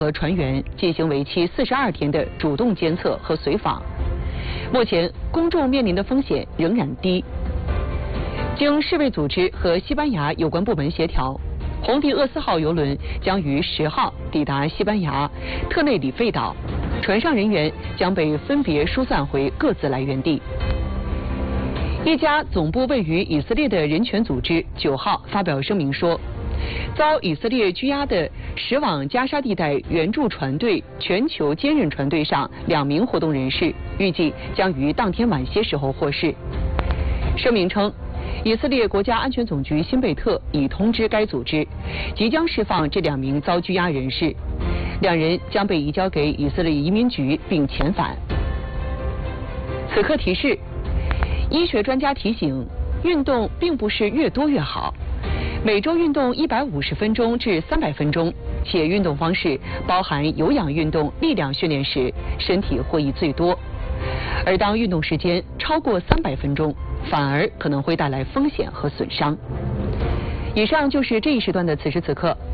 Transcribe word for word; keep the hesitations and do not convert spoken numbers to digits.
和船员进行为期四十二天的主动监测和随访。目前，公众面临的风险仍然低。经世卫组织和西班牙有关部门协调，红迪厄斯号邮轮将于十号抵达西班牙特内里费岛，船上人员将被分别疏散回各自来源地。一家总部位于以色列的人权组织九号发表声明说，遭以色列拘押的驶往加沙地带援助船队全球坚韧船队上两名活动人士，预计将于当天晚些时候获释。声明称，以色列国家安全总局辛贝特已通知该组织，即将释放这两名遭拘押人士，两人将被移交给以色列移民局并遣返。此刻提示：医学专家提醒，运动并不是越多越好。每周运动一百五十分钟至三百分钟，且运动方式包含有氧运动、力量训练时，身体获益最多。而当运动时间超过三百分钟，反而可能会带来风险和损伤。以上就是这一时段的此时此刻。